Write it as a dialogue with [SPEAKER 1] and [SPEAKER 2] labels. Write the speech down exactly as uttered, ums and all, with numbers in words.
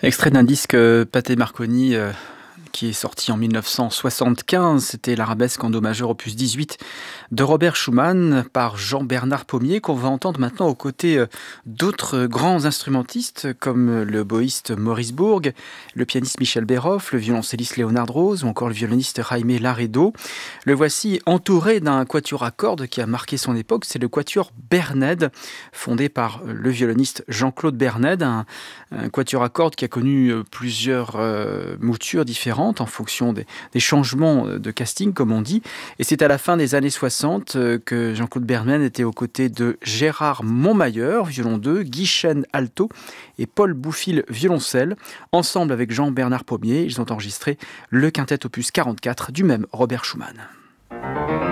[SPEAKER 1] Extrait d'un disque euh, Pathé Marconi euh, qui est sorti en mille neuf cent soixante-quinze. C'était l'Arabesque en Do majeur opus dix-huit de Robert Schumann par Jean-Bernard Pommier, qu'on va entendre maintenant aux côtés euh, d'autres grands instrumentistes comme le boïste Maurice Bourg, le pianiste Michel Béroff, le violoncelliste Léonard Rose ou encore le violoniste Jaime Laredo. Le voici entouré d'un quatuor à cordes qui a marqué son époque, c'est le quatuor Bernède, fondé par le violoniste Jean-Claude Bernède, un, un quatuor à cordes qui a connu plusieurs euh, moutures différentes en fonction des, des changements de casting, comme on dit. Et c'est à la fin des années soixante euh, que Jean-Claude Bernède était aux côtés de Gérard Montmayor, violon deux, Guy Chesne, alto, et Paul Bouffil, violoncelle. Ensemble avec Jean-Bernard Pommier, ils ont enregistré le quintet opus quarante-quatre du même Robert Schumann.